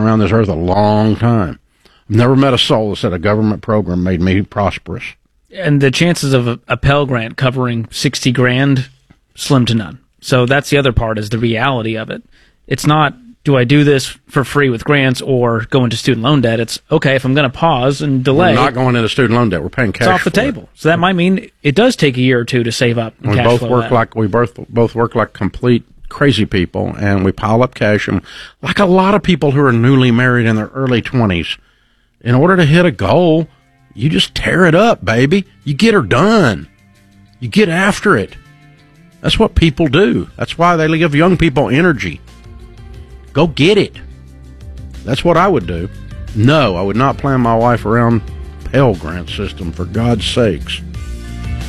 around this earth a long time. I've never met a soul that said a government program made me prosperous. And the chances of a Pell Grant covering $60,000, slim to none. So that's the other part, is the reality of it. It's not, do I do this for free with grants or go into student loan debt? It's, okay, if I'm going to pause and delay. We're not going into student loan debt. We're paying cash. It's off the table. So that might mean it does take a year or two to save up. And we both work like complete crazy people, and we pile up cash. And like a lot of people who are newly married in their early 20s, in order to hit a goal, you just tear it up, baby. You get her done. You get after it. That's what people do. That's why they give young people energy. Go get it. That's what I would do. No, I would not plan my life around Pell Grant system, for God's sakes.